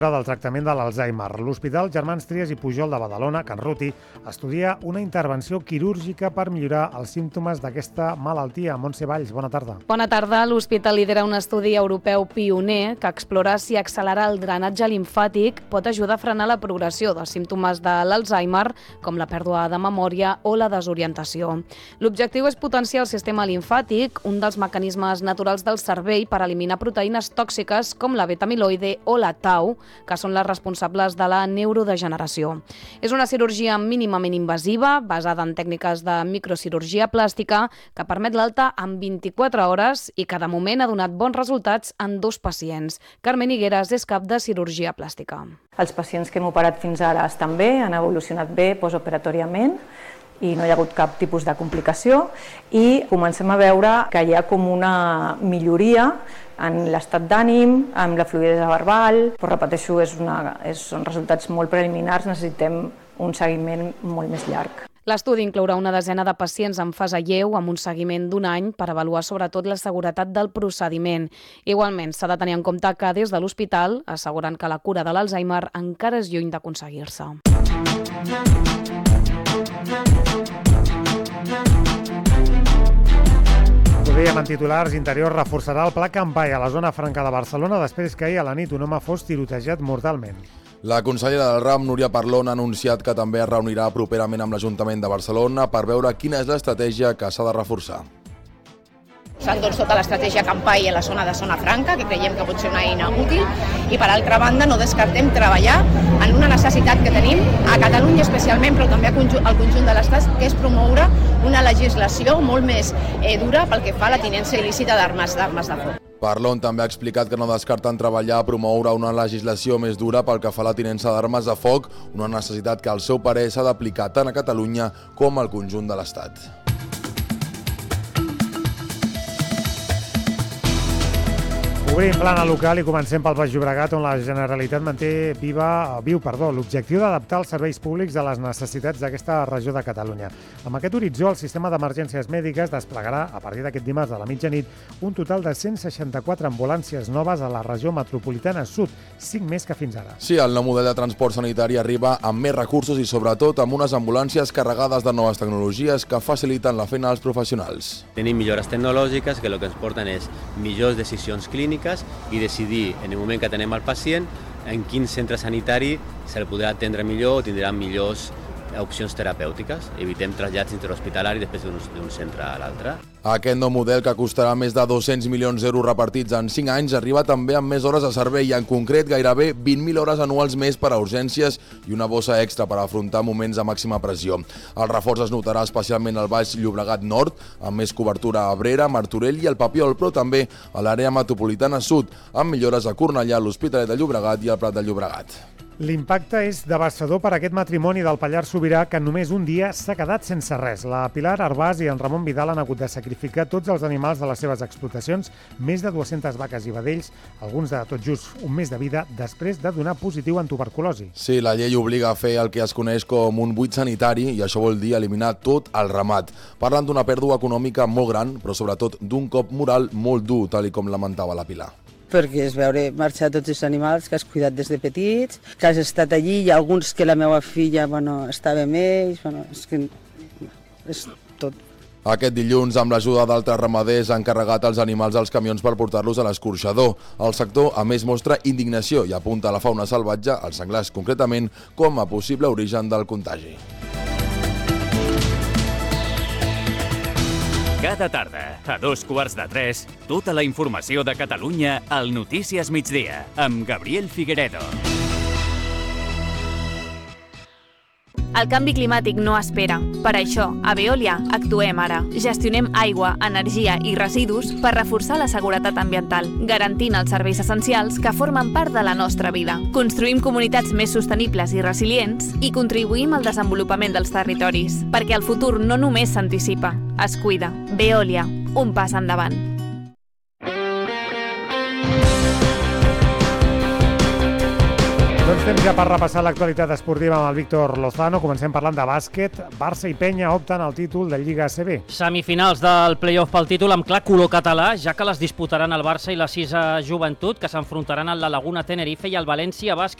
del tractament de l'Alzheimer. L'Hospital Germans Trias i Pujol de Badalona, Can Ruti, estudia una intervenció quirúrgica per millorar els símptomes d'aquesta malaltia. Montse Valls, bona tarda. Bona tarda. L'hospital lidera un estudi europeu pioner que explora si accelerar el drenatge limfàtic pot ajudar a frenar la progressió dels símptomes de l'Alzheimer, com la pèrdua de memòria o la desorientació. L'objectiu és potenciar el sistema limfàtic, un dels mecanismes naturals del cervell per eliminar proteïnes tòxiques com la beta-amiloide o la tau, que són les responsables de la neurodegeneració. És una cirurgia mínimament invasiva, basada en tècniques de microcirurgia plàstica, que permet l'alta en 24 hores i que de moment ha donat bons resultats en 2 pacients. Carmen Higueras és cap de cirurgia plàstica. Els pacients que hem operat fins ara estan bé, han evolucionat bé postoperatoriament, i no hi ha hagut cap tipus de complicació, i comencem a veure que hi ha com una milloria en l'estat d'ànim, amb la fluïdesa verbal, però repeteixo, són resultats molt preliminars, necessitem un seguiment molt més llarg. L'estudi inclourà una desena de pacients en fase lleu amb un seguiment d'1 any per avaluar sobretot la seguretat del procediment. Igualment, s'ha de tenir en compte que des de l'hospital asseguren que la cura de l'Alzheimer encara és lluny d'aconseguir-se. Ho dèiem en titulars, Interior reforçarà el pla Campai a la zona franca de Barcelona després que ahir a la nit un home fos tirotejat mortalment. La consellera del RAM, Núria Parlon, ha anunciat que també es reunirà properament amb l'Ajuntament de Barcelona per veure quina és l'estratègia que s'ha de reforçar. Doncs tota l'estratègia Campai a la zona de Zona Franca, que creiem que pot ser una eina útil, i per altra banda no descartem treballar en una necessitat que tenim a Catalunya especialment, però també al conjunt de l'Estat, que és promoure una legislació molt més dura pel que fa a la tinença il·lícita d'armes de foc. Parlon també ha explicat que no descarten treballar a promoure una legislació més dura pel que fa a la tinença d'armes de foc, una necessitat que al seu parer s'ha d'aplicar tant a Catalunya com al conjunt de l'Estat. Obrim plana local i comencem pel Baix Llobregat, on la Generalitat manté viu l'objectiu d'adaptar els serveis públics a les necessitats d'aquesta regió de Catalunya. Amb aquest horitzó, el sistema d'emergències mèdiques desplegarà, a partir d'aquest dimarts de la mitjanit, un total de 164 ambulàncies noves a la regió metropolitana sud, 5 més que fins ara. Sí, el nou model de transport sanitari arriba amb més recursos i sobretot amb unes ambulàncies carregades de noves tecnologies que faciliten la feina als professionals. Tenim millores tecnològiques que el que ens porten és millors decisions clíniques i decidir en el moment que tenem el pacient en quin centre sanitari se'l podrà atendre millor o tindrà millors opcions terapèutiques. Evitem trasllats interhospitalari després d'un centre a l'altre. Aquest nou model, que costarà més de 200 milions d'euros repartits en 5 anys, arriba també amb més hores de servei i en concret gairebé 20.000 hores anuals més per a urgències i una bossa extra per afrontar moments de màxima pressió. El reforç es notarà especialment al Baix Llobregat Nord, amb més cobertura a Abrera, Martorell i el Papiol, però també a l'àrea metropolitana sud, amb millores a Cornellà, l'Hospitalet de Llobregat i el Prat de Llobregat. L'impacte és devastador per a aquest matrimoni del Pallars Sobirà que en només un dia s'ha quedat sense res. La Pilar Arbàs i en Ramon Vidal han hagut de sacrificar tots els animals de les seves explotacions, més de 200 vaques i vedells, alguns de tot just un mes de vida, després de donar positiu en tuberculosi. Sí, la llei obliga a fer el que es coneix com un buit sanitari i això vol dir eliminar tot el ramat. Parlen d'una pèrdua econòmica molt gran, però sobretot d'un cop moral molt dur, tal com lamentava la Pilar. Perquè és veure marxar tots els animals que has cuidat des de petits, que has estat allí, hi ha alguns que la meva filla estava amb ells, és tot. Aquest dilluns, amb l'ajuda d'altres ramaders, han carregat els animals als camions per portar-los a l'escorxador. El sector, a més, mostra indignació i apunta a la fauna salvatge, els senglars concretament, com a possible origen del contagi. Cada tarda, a 2:15, tota la informació de Catalunya al Notícies Migdia, amb Gabriel Figueredo. El canvi climàtic no espera. Per això, a Veolia actuem ara. Gestionem aigua, energia i residus per reforçar la seguretat ambiental, garantint els serveis essencials que formen part de la nostra vida. Construïm comunitats més sostenibles i resilients i contribuïm al desenvolupament dels territoris, perquè el futur no només s'anticipa, es cuida. Veolia, un pas endavant. Doncs temps ja per repassar l'actualitat esportiva amb el Víctor Lozano. Comencem parlant de bàsquet. Barça i Penya opten al títol de Lliga ACB. Semifinals del play-off pel títol amb clar color català, ja que les disputaran el Barça i la Cisa Joventut, que s'enfrontaran al La Laguna Tenerife i el València Bàsquet.